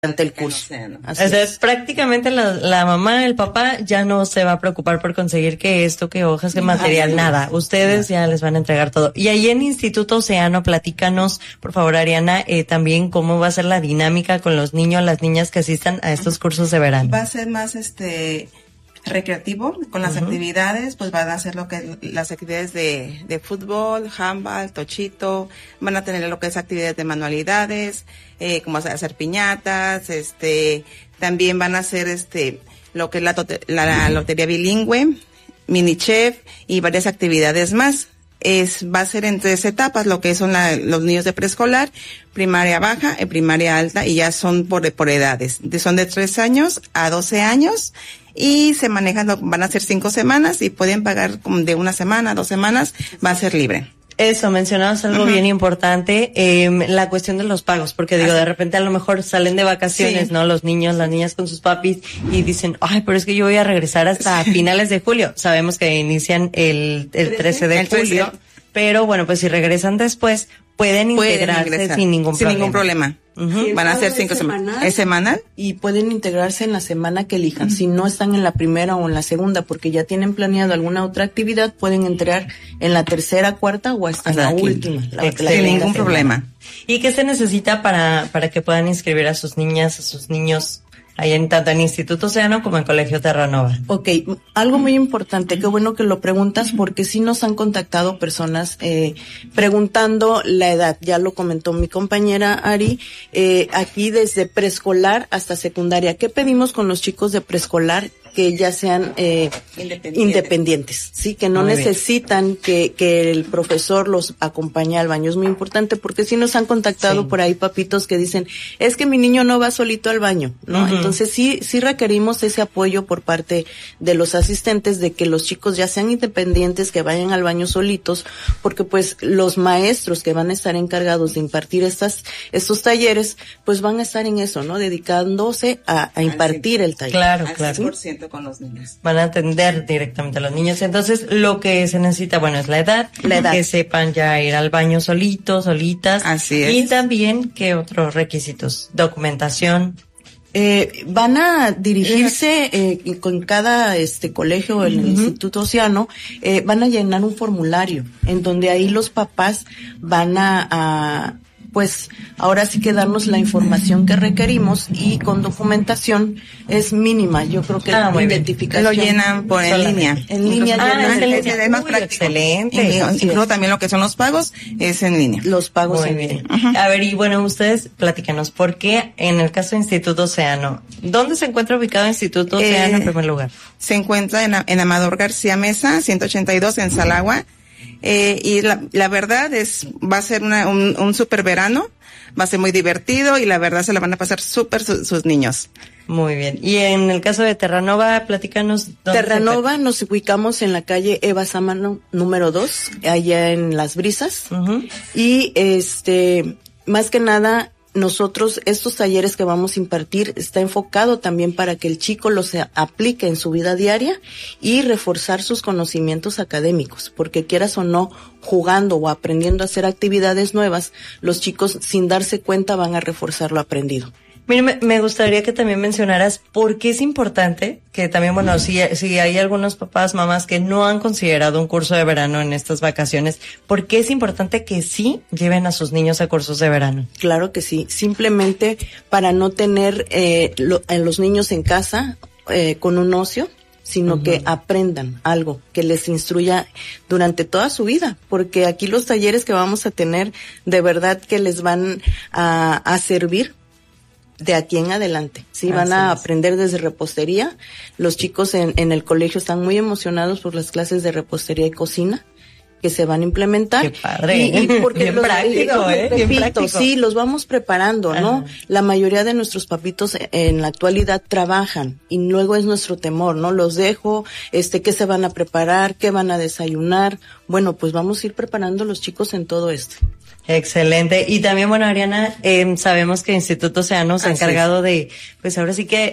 durante el curso. O sea, prácticamente la mamá, el papá ya no se va a preocupar por conseguir que esto, que hojas, que material, nada. Ustedes ya les van a entregar todo. Y ahí en Instituto Océano, platícanos, por favor, Ariana, también cómo va a ser la dinámica con los niños, las niñas que asistan a estos cursos de verano. Va a ser más recreativo con las actividades, pues van a hacer las actividades de fútbol, handball, tochito, van a tener lo que es actividades de manualidades, como hacer piñatas, también van a hacer lo que es la lotería bilingüe, mini chef y varias actividades más. Va a ser en 3 etapas, lo que son los niños de preescolar, primaria baja y primaria alta, y ya son por edades. Son de 3 años a 12 años y se manejan, van a ser 5 semanas y pueden pagar de 1 semana, 2 semanas, va a ser libre. Eso, mencionabas algo bien importante, la cuestión de los pagos, porque digo, de repente a lo mejor salen de vacaciones, ¿no? Los niños, las niñas con sus papis y dicen, ay, pero es que yo voy a regresar hasta finales de julio. Sabemos que inician el 13 de julio, pero bueno, pues si regresan después, pueden integrarse sin ningún problema. Van a ser 5 semanas. ¿Es semanal? Y pueden integrarse en la semana que elijan. Si no están en la primera o en la segunda, porque ya tienen planeado alguna otra actividad, pueden entrar en la tercera, cuarta o hasta la última. Sin ningún problema. ¿Y qué se necesita para que puedan inscribir a sus niñas, a sus niños, ahí tanto en Instituto Océano como en Colegio Terranova? Ok, algo muy importante, qué bueno que lo preguntas, porque sí nos han contactado personas preguntando la edad. Ya lo comentó mi compañera Ari, aquí desde preescolar hasta secundaria. ¿Qué pedimos con los chicos de preescolar? Que ya sean independientes, sí, que no necesitan que el profesor los acompañe al baño. Es muy importante porque sí nos han contactado por ahí papitos que dicen, es que mi niño no va solito al baño, ¿no? Entonces sí requerimos ese apoyo por parte de los asistentes de que los chicos ya sean independientes, que vayan al baño solitos, porque pues los maestros que van a estar encargados de impartir estos talleres, pues van a estar en eso, ¿no? Dedicándose a impartir el taller. Claro. 100% con los niños. Van a atender directamente a los niños. Entonces, lo que se necesita, bueno, es la edad. Que sepan ya ir al baño solitos, solitas. Así es. Y también, ¿qué otros requisitos? Documentación. Van a dirigirse con cada colegio, el Instituto Océano, van a llenar un formulario en donde ahí los papás van pues ahora sí que darnos la información que requerimos, y con documentación es mínima. Yo creo que la identificación lo llenan en línea. En línea es más práctico. Excelente. Incluso también lo que son los pagos es en línea. Los pagos en línea. A ver, y bueno, ustedes platícanos, ¿por qué en el caso de Instituto Océano? ¿Dónde se encuentra ubicado Instituto Océano en primer lugar? Se encuentra en Amador García Mesa, 182 en Salagua. Y la verdad va a ser un super verano, va a ser muy divertido y la verdad se la van a pasar súper sus niños. Muy bien. Y en el caso de Terranova, platícanos. Terranova nos ubicamos en la calle Eva Sámano número 2, allá en Las Brisas. Y más que nada, nosotros, estos talleres que vamos a impartir, está enfocado también para que el chico los aplique en su vida diaria y reforzar sus conocimientos académicos, porque quieras o no, jugando o aprendiendo a hacer actividades nuevas, los chicos sin darse cuenta van a reforzar lo aprendido. Mire, me gustaría que también mencionaras por qué es importante que también, bueno, si hay algunos papás, mamás que no han considerado un curso de verano en estas vacaciones, ¿por qué es importante que sí lleven a sus niños a cursos de verano? Claro que sí, simplemente para no tener a los niños en casa con un ocio, sino que aprendan algo, que les instruya durante toda su vida, porque aquí los talleres que vamos a tener, de verdad que les van a servir de aquí en adelante, sí, van a aprender desde repostería. Los chicos en el colegio están muy emocionados por las clases de repostería y cocina que se van a implementar. Qué padre. Y porque bien práctico, repito, bien práctico. Sí, los vamos preparando, ¿no? La mayoría de nuestros papitos en la actualidad trabajan y luego es nuestro temor, ¿no? Los dejo, ¿qué se van a preparar? ¿Qué van a desayunar? Bueno, pues vamos a ir preparando a los chicos en todo esto. Excelente. Y también, bueno, Ariana, sabemos que Instituto Océano se ha encargado de, pues ahora sí que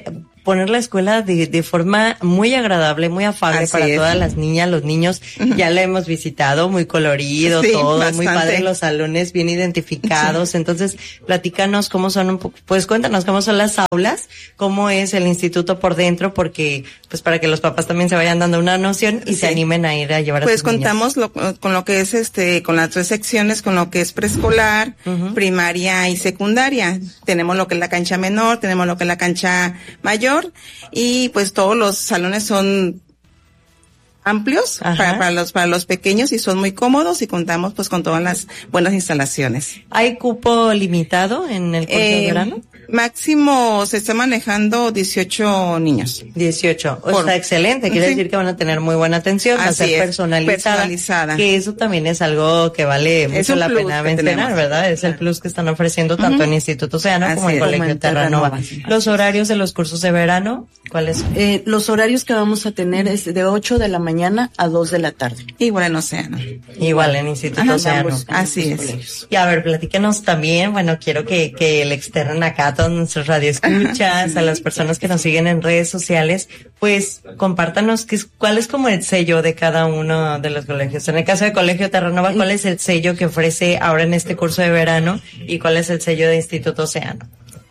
poner la escuela de forma muy agradable, muy afable para todas las niñas, los niños. Ya la hemos visitado, muy colorido, todo, bastante. Muy padre los salones, bien identificados. Entonces, platícanos cómo son un poco, pues cuéntanos cómo son las aulas, cómo es el instituto por dentro, porque, pues para que los papás también se vayan dando una noción y se animen a ir a llevar a sus niños. Pues contamos con lo que es con las 3 secciones, con lo que es preescolar, primaria y secundaria. Tenemos lo que es la cancha menor, tenemos lo que es la cancha mayor, y pues todos los salones son amplios para los pequeños y son muy cómodos, y contamos pues con todas las buenas instalaciones. ¿Hay cupo limitado en el curso de verano? Máximo se está manejando 18 niños. 18. Está excelente. Quiere decir que van a tener muy buena atención, va a ser personalizada. Que eso también es algo que vale mucho la pena mencionar, ¿verdad? Es el plus que están ofreciendo tanto en Instituto Océano como en Colegio Terranova. Los horarios de los cursos de verano, ¿cuáles son? Los horarios que vamos a tener es de 8 de la mañana a 2 de la tarde. Igual en Océano. Igual en Instituto Océano. Así es. Y a ver, platíquenos también, bueno, quiero que le externen acá a todos nuestros radioescuchas, a las personas que nos siguen en redes sociales, pues compártanos cuál es como el sello de cada uno de los colegios. En el caso de Colegio Terranova, ¿cuál es el sello que ofrece ahora en este curso de verano y cuál es el sello de Instituto Océano?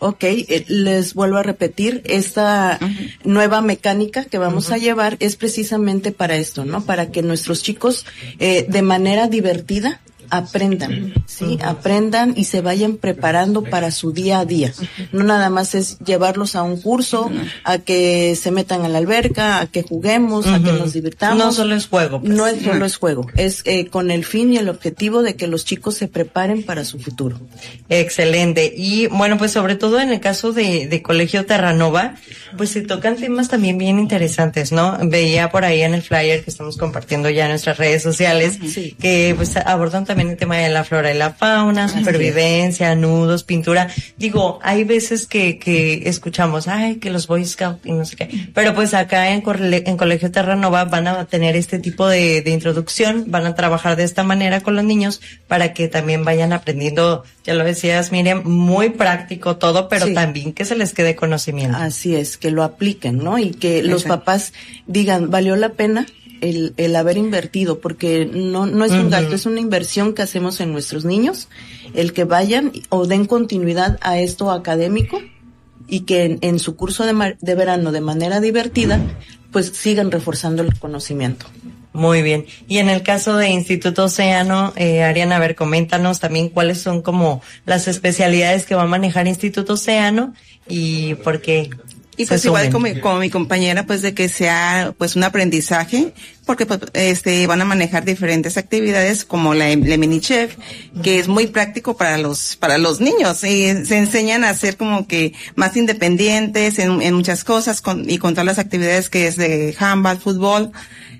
Les vuelvo a repetir, esta nueva mecánica que vamos a llevar es precisamente para esto, ¿no? Para que nuestros chicos de manera divertida aprendan, ¿sí? Aprendan y se vayan preparando para su día a día. No nada más es llevarlos a un curso, a que se metan a la alberca, a que juguemos, a que nos divirtamos. No solo es juego. Pues. No es solo es juego. Es con el fin y el objetivo de que los chicos se preparen para su futuro. Excelente. Y bueno, pues sobre todo en el caso de Colegio Terranova, pues se tocan temas también bien interesantes, ¿no? Veía por ahí en el flyer que estamos compartiendo ya en nuestras redes sociales, que pues abordan también el tema de la flora y la fauna, supervivencia, nudos, pintura. Digo, hay veces que escuchamos, que los Boy Scouts y no sé qué. Pero pues acá en Colegio Terranova van a tener este tipo de introducción, van a trabajar de esta manera con los niños para que también vayan aprendiendo, ya lo decías, Miriam, muy práctico todo, pero también que se les quede conocimiento. Así es, que lo apliquen, ¿no? Y que los papás digan, valió la pena el haber invertido, porque no es un gasto, es una inversión que hacemos en nuestros niños, el que vayan o den continuidad a esto académico y que en su curso de verano de manera divertida, pues sigan reforzando el conocimiento. Muy bien. Y en el caso de Instituto Océano, Ariana, a ver, coméntanos también cuáles son como las especialidades que va a manejar Instituto Océano y por qué. Y pues igual como mi compañera, pues de que sea pues un aprendizaje, porque pues, van a manejar diferentes actividades como la mini chef, que es muy práctico para los niños, y se enseñan a ser como que más independientes en muchas cosas y con todas las actividades que es de handball, fútbol,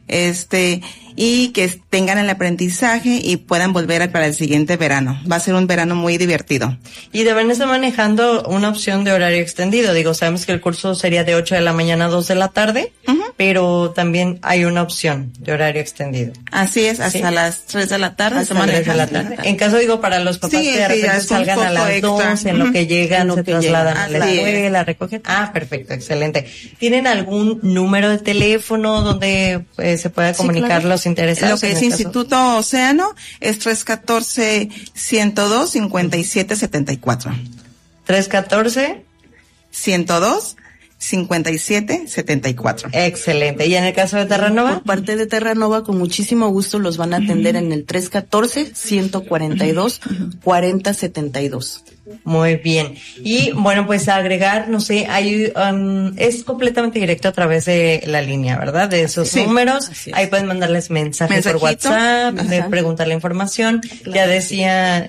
y que tengan el aprendizaje y puedan volver para el siguiente verano. Va a ser un verano muy divertido. Y deben estar manejando una opción de horario extendido. Digo, sabemos que el curso sería de 8 de la mañana a 2 de la tarde, pero también hay una opción de horario extendido. Así es, hasta las 3 de la tarde. Hasta las 3 de la tarde. En caso, digo, para los papás que de repente salgan a las 2, en lo que llegan, se trasladan a la escuela, recogen. Perfecto, excelente. ¿Tienen algún número de teléfono donde se pueda comunicar los interesados? Lo que es Instituto Océano es 314-102-5774. 314-102-5774. Excelente. ¿Y en el caso de Terranova? Por parte de Terranova, con muchísimo gusto los van a atender en el 314-142-4072. Muy bien. Y bueno, pues agregar, no sé, hay es completamente directo a través de la línea, ¿verdad? De esos números. Ahí pueden mandarles mensajes por WhatsApp, preguntar la información. Claro. Ya decía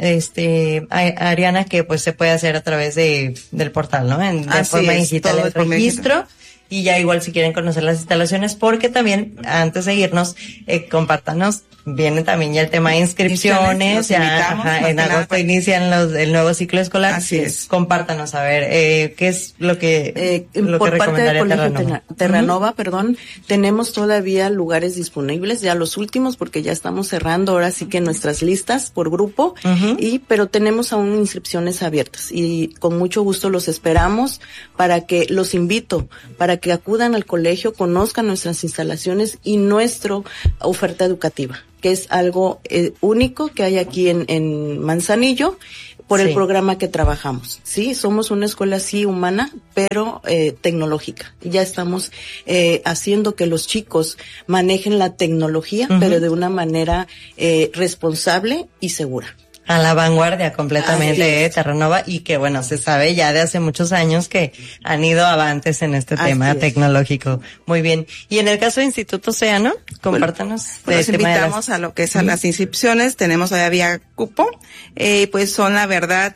Ariana que pues se puede hacer a través del portal, ¿no? De forma digital el registro. y ya igual si quieren conocer las instalaciones, porque también antes de irnos, compártanos, viene también ya el tema de inscripciones, ya en agosto inician el nuevo ciclo escolar. Así es. Compártanos, a ver, ¿qué es lo que por parte del Colegio Terranova, uh-huh. Tenemos todavía lugares disponibles, ya los últimos, porque ya estamos cerrando ahora sí que nuestras listas por grupo, uh-huh. Pero tenemos aún inscripciones abiertas y con mucho gusto los esperamos los invito para que acudan al colegio, conozcan nuestras instalaciones y nuestra oferta educativa, que es algo único que hay aquí en Manzanillo por el programa que trabajamos. Sí, somos una escuela sí humana, pero tecnológica. Ya estamos haciendo que los chicos manejen la tecnología, uh-huh. pero de una manera responsable y segura. A la vanguardia completamente Terranova, y que bueno, se sabe ya de hace muchos años que han ido avantes en este tema tecnológico. Muy bien. Y en el caso de Instituto Océano, compártanos. Los invitamos a lo que es a las inscripciones, tenemos todavía cupo, pues son la verdad,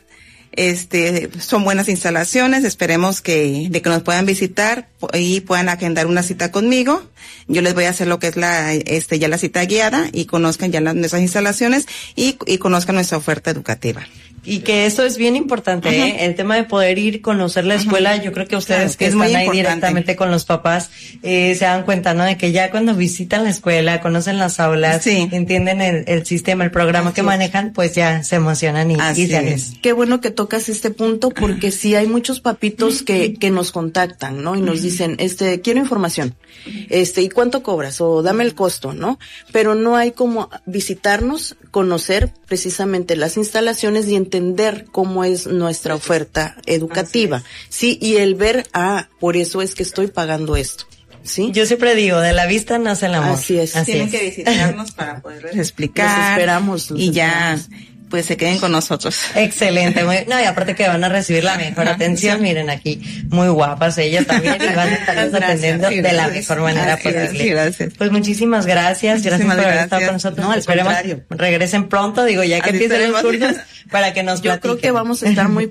son buenas instalaciones, esperemos de que nos puedan visitar y puedan agendar una cita conmigo. Yo les voy a hacer lo que es ya la cita guiada y conozcan ya nuestras instalaciones y conozcan nuestra oferta educativa. Y que eso es bien importante, uh-huh. El tema de poder ir, conocer la escuela, uh-huh. Yo creo que ustedes que están ahí directamente con los papás, se dan cuenta, ¿no? De que ya cuando visitan la escuela, conocen las aulas, entienden el sistema, el programa que manejan, pues ya se emocionan y se Qué bueno que tocas este punto, porque sí hay muchos papitos que nos contactan, ¿no? Y nos dicen, quiero información, ¿y cuánto cobras? O dame el costo, ¿no? Pero no hay como visitarnos, conocer precisamente las instalaciones y entender cómo es nuestra oferta educativa, sí, y el ver, por eso es que estoy pagando esto, sí. Yo siempre digo, de la vista nace el amor. Así es. Tienen que visitarnos para poderles explicar. Los esperamos. Y ya, pues se queden con nosotros. Excelente. Y aparte que van a recibir la mejor atención, miren aquí, muy guapas ellas también, y van a estarnos atendiendo de la mejor manera posible. Gracias. Pues muchísimas gracias. Gracias por haber estado con nosotros. No, esperemos regresen pronto, ya que empiecen los cursos, para que nos platiquen. Yo creo que vamos a estar muy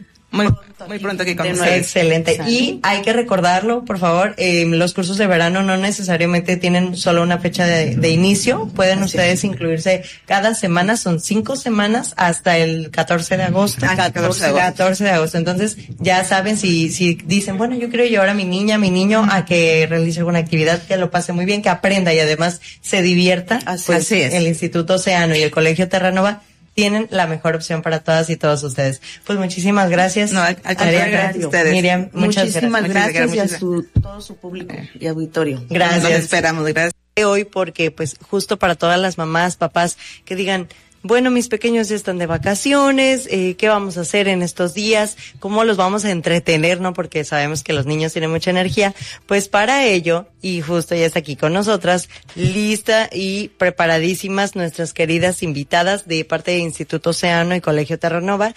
pronto aquí con ustedes. Excelente. Y hay que recordarlo, por favor, los cursos de verano no necesariamente tienen solo una fecha de inicio, pueden ustedes incluirse cada semana, son 5 semanas hasta el 14 de agosto. 14 de agosto. Entonces, ya saben, si dicen, bueno, yo quiero llevar a mi niña, a mi niño a que realice alguna actividad, que lo pase muy bien, que aprenda y además se divierta, Así es. El Instituto Océano y el Colegio Terranova tienen la mejor opción para todas y todos ustedes. Pues muchísimas gracias. No, al contrario, gracias a ustedes. Miriam, muchísimas gracias y a todo su público y auditorio. Gracias. Nos esperamos, gracias. Hoy porque pues justo para todas las mamás, papás que digan, bueno, mis pequeños ya están de vacaciones, ¿qué vamos a hacer en estos días? ¿Cómo los vamos a entretener, no? Porque sabemos que los niños tienen mucha energía. Pues para ello, y justo ya está aquí con nosotras, lista y preparadísimas nuestras queridas invitadas de parte de Instituto Océano y Colegio Terranova.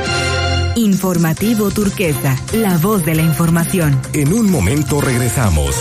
Informativo Turquesa, la voz de la información. En un momento regresamos.